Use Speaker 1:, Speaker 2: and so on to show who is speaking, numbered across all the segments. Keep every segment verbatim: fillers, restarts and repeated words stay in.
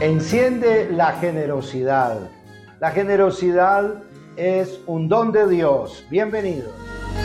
Speaker 1: Enciende la generosidad. La generosidad es un don de Dios. Bienvenidos.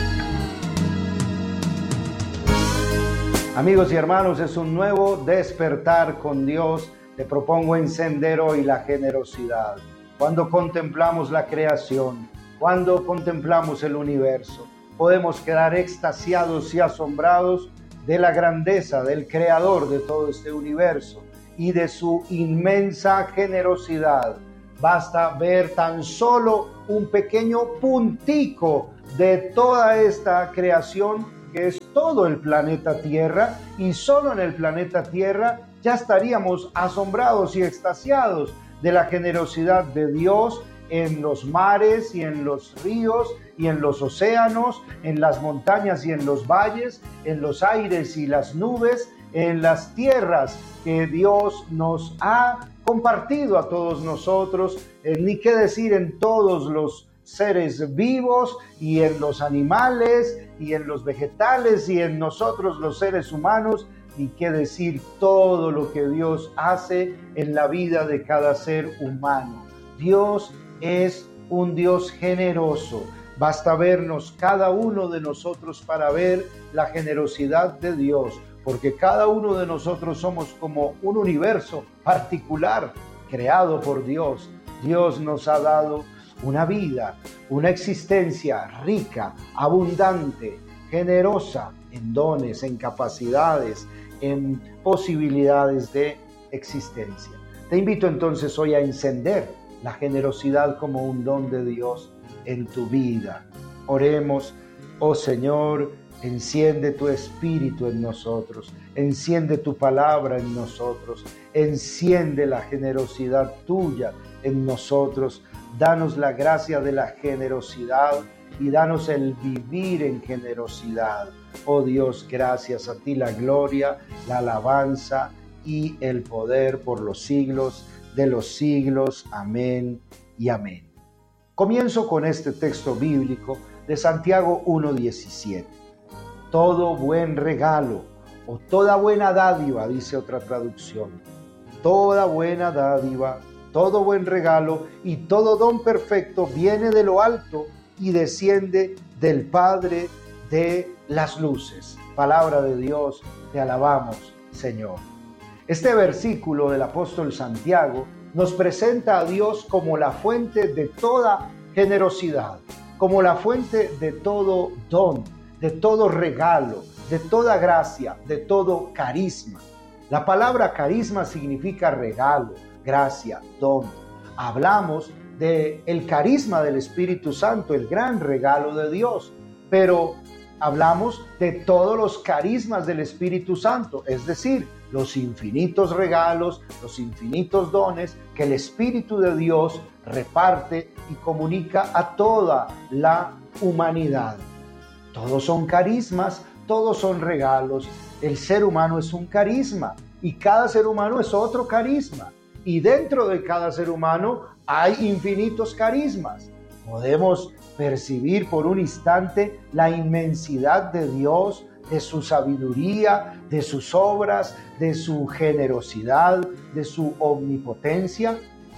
Speaker 1: Amigos y hermanos, es un nuevo despertar con Dios. Te propongo encender hoy la generosidad. Cuando contemplamos la creación, cuando contemplamos el universo, podemos quedar extasiados y asombrados de la grandeza del Creador de todo este universo y de su inmensa generosidad. Basta ver tan solo un pequeño puntico de toda esta creación que es todo el planeta Tierra, y solo en el planeta Tierra ya estaríamos asombrados y extasiados de la generosidad de Dios en los mares y en los ríos y en los océanos, en las montañas y en los valles, en los aires y las nubes, en las tierras que Dios nos ha compartido a todos nosotros, eh, ni qué decir en todos los seres vivos y en los animales y en los vegetales y en nosotros los seres humanos, ni qué decir todo lo que Dios hace en la vida de cada ser humano. Dios es un Dios generoso. Basta vernos cada uno de nosotros para ver la generosidad de Dios, porque cada uno de nosotros somos como un universo particular creado por Dios. Dios nos ha dado una vida, una existencia rica, abundante, generosa en dones, en capacidades, en posibilidades de existencia. Te invito entonces hoy a encender la generosidad como un don de Dios en tu vida. Oremos. Oh Señor, enciende tu espíritu en nosotros, enciende tu palabra en nosotros, enciende la generosidad tuya en nosotros. Danos la gracia de la generosidad y danos el vivir en generosidad. Oh Dios, gracias a ti la gloria, la alabanza y el poder por los siglos de los siglos. Amén y amén. Comienzo con este texto bíblico de Santiago uno diecisiete. Todo buen regalo o toda buena dádiva, dice otra traducción, toda buena dádiva, todo buen regalo y todo don perfecto viene de lo alto y desciende del Padre de las luces. Palabra de Dios, te alabamos, Señor. Este versículo del apóstol Santiago nos presenta a Dios como la fuente de toda generosidad, como la fuente de todo don, de todo regalo, de toda gracia, de todo carisma. La palabra carisma significa regalo, gracia, don. Hablamos del carisma del Espíritu Santo, el gran regalo de Dios, pero hablamos de todos los carismas del Espíritu Santo, es decir, los infinitos regalos, los infinitos dones que el Espíritu de Dios reparte y comunica a toda la humanidad. Todos son carismas, todos son regalos. El ser humano es un carisma y cada ser humano es otro carisma. Y dentro de cada ser humano hay infinitos carismas. Podemos percibir por un instante la inmensidad de Dios, de su sabiduría, de sus obras, de su generosidad, de su omnipotencia.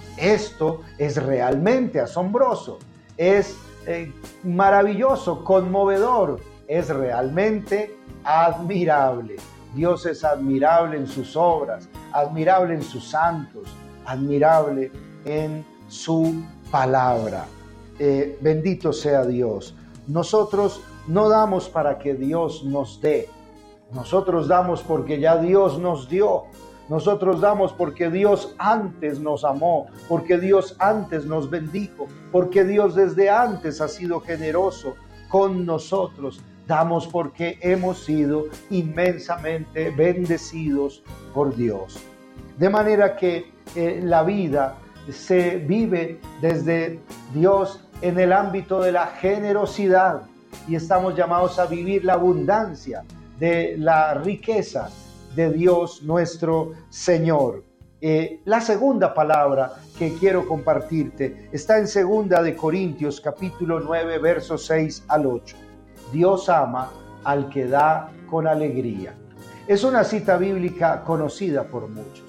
Speaker 1: Esto es realmente asombroso, es eh, maravilloso, conmovedor, es realmente admirable. Dios es admirable en sus obras, admirable en sus santos, admirable en su palabra. Eh, bendito sea Dios. Nosotros no damos para que Dios nos dé. Nosotros damos porque ya Dios nos dio. Nosotros damos porque Dios antes nos amó, porque Dios antes nos bendijo, porque Dios desde antes ha sido generoso con nosotros. Damos porque hemos sido inmensamente bendecidos por Dios. De manera que eh, la vida se vive desde Dios en el ámbito de la generosidad y estamos llamados a vivir la abundancia de la riqueza de Dios nuestro Señor. Eh, la segunda palabra que quiero compartirte está en segunda de Corintios capítulo nueve versos seis al ocho. Dios ama al que da con alegría. Es una cita bíblica conocida por muchos.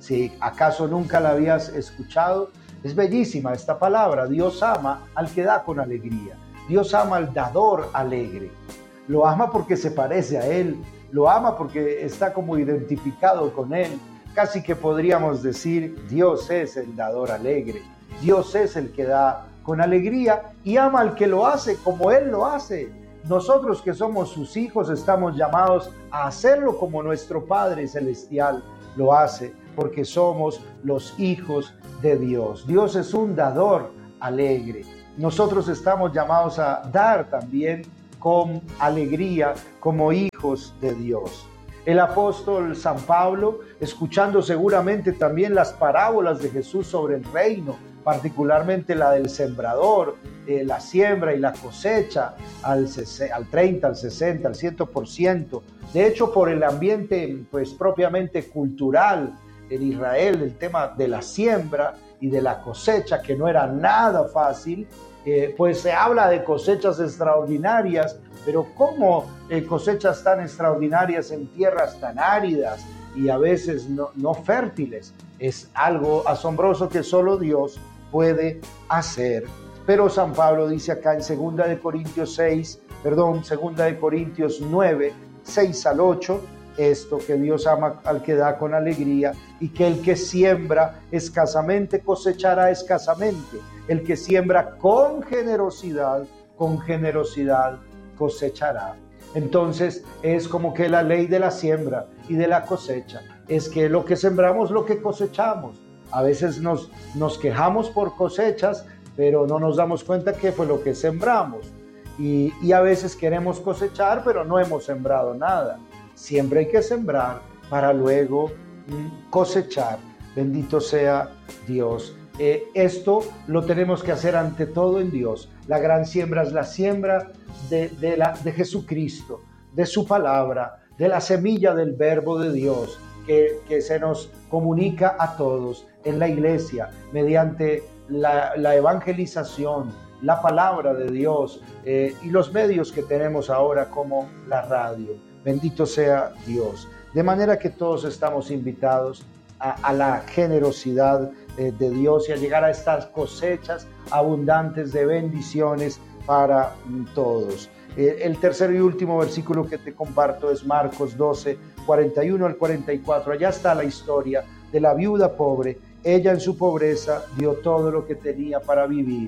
Speaker 1: Si acaso nunca la habías escuchado, es bellísima esta palabra. Dios ama al que da con alegría. Dios ama al dador alegre. Lo ama porque se parece a Él. Lo ama porque está como identificado con Él. Casi que podríamos decir, Dios es el dador alegre. Dios es el que da con alegría y ama al que lo hace como Él lo hace. Nosotros que somos sus hijos estamos llamados a hacerlo como nuestro Padre Celestial lo hace, porque somos los hijos de Dios. Dios es un dador alegre. Nosotros estamos llamados a dar también con alegría como hijos de Dios. El apóstol San Pablo, escuchando seguramente también las parábolas de Jesús sobre el reino, particularmente la del sembrador, eh, la siembra y la cosecha al, al treinta, al sesenta, al cien por ciento. De hecho, por el ambiente pues propiamente cultural en Israel, el tema de la siembra y de la cosecha, que no era nada fácil, eh, pues se habla de cosechas extraordinarias, pero ¿cómo eh, cosechas tan extraordinarias en tierras tan áridas y a veces no, no fértiles? Es algo asombroso que solo Dios puede hacer. Pero San Pablo dice acá en segunda de Corintios seis, perdón, segunda de Corintios nueve, seis al ocho, esto, que Dios ama al que da con alegría y que el que siembra escasamente cosechará escasamente. El que siembra con generosidad, con generosidad cosechará. Entonces es como que la ley de la siembra y de la cosecha es que lo que sembramos, lo que cosechamos. A veces nos, nos quejamos por cosechas, pero no nos damos cuenta que fue lo que sembramos. Y, y a veces queremos cosechar, pero no hemos sembrado nada. Siempre hay que sembrar para luego mm, cosechar. Bendito sea Dios. Eh, esto lo tenemos que hacer ante todo en Dios. La gran siembra es la siembra de, de, la, de Jesucristo, de su palabra, de la semilla del verbo de Dios que, que se nos comunica a todos en la iglesia mediante la, la evangelización, la palabra de Dios eh, y los medios que tenemos ahora como la radio. Bendito sea Dios. De manera que todos estamos invitados a, a la generosidad eh, de Dios y a llegar a estas cosechas abundantes de bendiciones para mm, todos. Eh, el tercer y último versículo que te comparto es Marcos doce, cuarenta y uno al cuarenta y cuatro. Allá está la historia de la viuda pobre. Ella en su pobreza dio todo lo que tenía para vivir.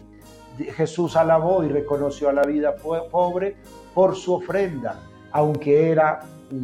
Speaker 1: Jesús alabó y reconoció a la viuda pobre por su ofrenda, aunque era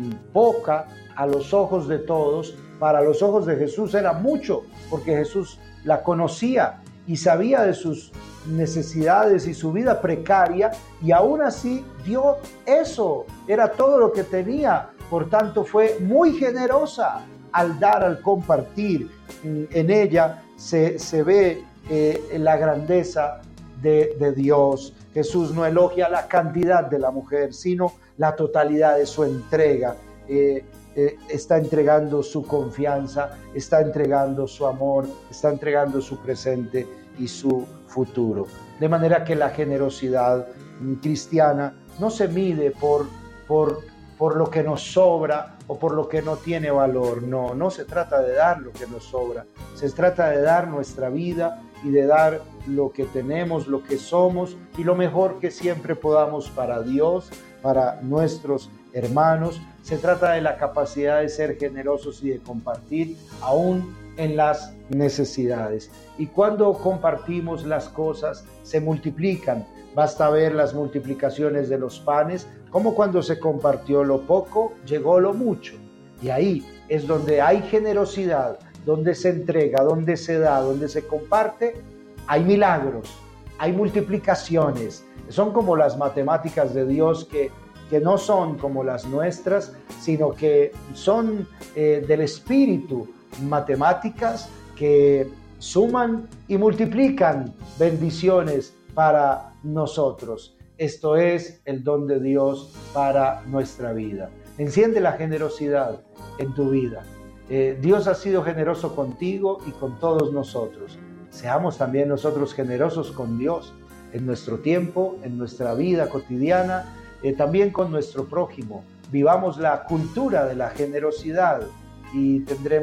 Speaker 1: poca a los ojos de todos. Para los ojos de Jesús era mucho, porque Jesús la conocía y sabía de sus necesidades y su vida precaria, y aún así dio eso, era todo lo que tenía. Por tanto, fue muy generosa al dar, al compartir. En ella se, se ve eh, la grandeza de, de Dios. Jesús no elogia la cantidad de la mujer, sino la totalidad de su entrega. Eh, eh, está entregando su confianza, está entregando su amor, está entregando su presente y su futuro. De manera que la generosidad cristiana no se mide por, por, por lo que nos sobra o por lo que no tiene valor. No, no se trata de dar lo que nos sobra. Se trata de dar nuestra vida y de dar lo que tenemos, lo que somos y lo mejor que siempre podamos para Dios, para nuestros hermanos. Se trata de la capacidad de ser generosos y de compartir aún en las necesidades. Y cuando compartimos, las cosas se multiplican. Basta ver las multiplicaciones de los panes, como cuando se compartió lo poco, llegó lo mucho. Y ahí es donde hay generosidad, donde se entrega, donde se da, donde se comparte, hay milagros, hay multiplicaciones. Son como las matemáticas de Dios que, que no son como las nuestras, sino que son eh, del Espíritu, matemáticas que suman y multiplican bendiciones para nosotros. Esto es el don de Dios para nuestra vida. Enciende la generosidad en tu vida. Eh, Dios ha sido generoso contigo y con todos nosotros. Seamos también nosotros generosos con Dios en nuestro tiempo, en nuestra vida cotidiana, eh, también con nuestro prójimo. Vivamos la cultura de la generosidad y tendremos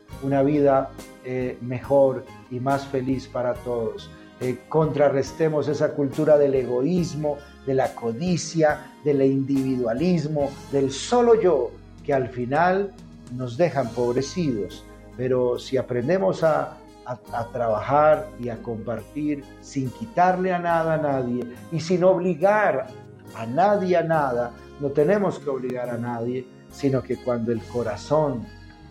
Speaker 1: una vida eh, mejor y más feliz para todos. Eh, contrarrestemos esa cultura del egoísmo, de la codicia, del individualismo, del solo yo, que al final nos deja empobrecidos. Pero si aprendemos a, a, a trabajar y a compartir sin quitarle a nada a nadie y sin obligar a nadie a nada, no tenemos que obligar a nadie, sino que cuando el corazón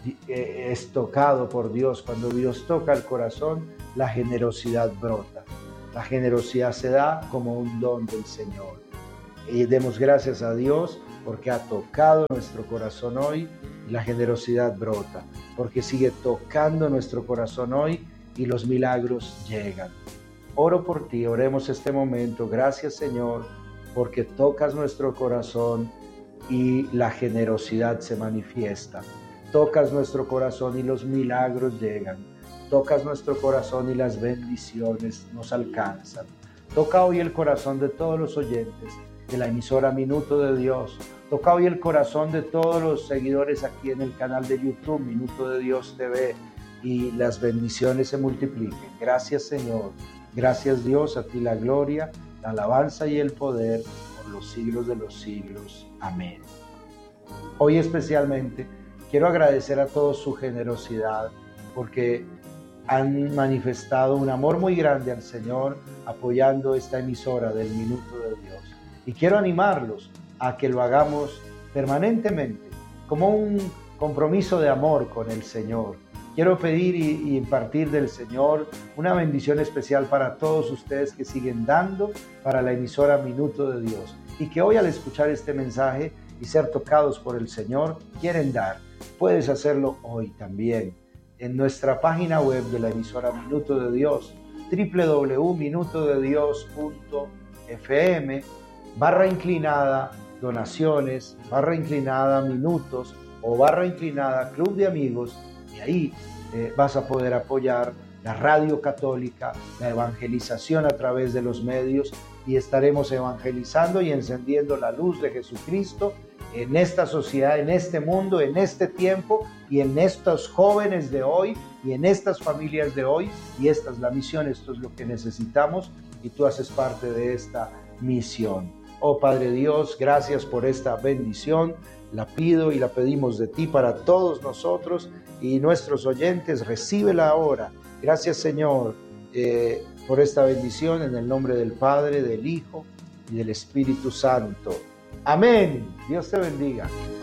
Speaker 1: es tocado por Dios, cuando Dios toca el corazón, la generosidad brota. La generosidad se da como un don del Señor. Y demos gracias a Dios porque ha tocado nuestro corazón hoy y la generosidad brota, porque sigue tocando nuestro corazón hoy y los milagros llegan. Oro por ti, oremos este momento. Gracias, Señor, porque tocas nuestro corazón y la generosidad se manifiesta. Tocas nuestro corazón y los milagros llegan. Tocas nuestro corazón y las bendiciones nos alcanzan. Toca hoy el corazón de todos los oyentes de la emisora Minuto de Dios. Toca hoy el corazón de todos los seguidores aquí en el canal de YouTube Minuto de Dios T V y las bendiciones se multipliquen. Gracias, Señor. Gracias, Dios, a ti la gloria, la alabanza y el poder por los siglos de los siglos. Amén. Hoy especialmente quiero agradecer a todos su generosidad porque han manifestado un amor muy grande al Señor apoyando esta emisora del Minuto de Dios. Y quiero animarlos a que lo hagamos permanentemente, como un compromiso de amor con el Señor. Quiero pedir y, y impartir del Señor una bendición especial para todos ustedes que siguen dando para la emisora Minuto de Dios y que hoy al escuchar este mensaje y ser tocados por el Señor quieren dar. Puedes hacerlo hoy también en nuestra página web de la emisora Minuto de Dios, doble u doble u doble u punto minuto de dios punto f m, barra inclinada donaciones, barra inclinada minutos o barra inclinada club de amigos, y ahí eh, vas a poder apoyar la radio católica, la evangelización a través de los medios, y estaremos evangelizando y encendiendo la luz de Jesucristo en esta sociedad, en este mundo, en este tiempo y en estos jóvenes de hoy y en estas familias de hoy. Y esta es la misión, esto es lo que necesitamos y tú haces parte de esta misión. Oh Padre Dios, gracias por esta bendición. La pido y la pedimos de ti para todos nosotros y nuestros oyentes. Recíbela ahora. Gracias, Señor, eh, por esta bendición en el nombre del Padre, del Hijo y del Espíritu Santo. Amén. Dios te bendiga.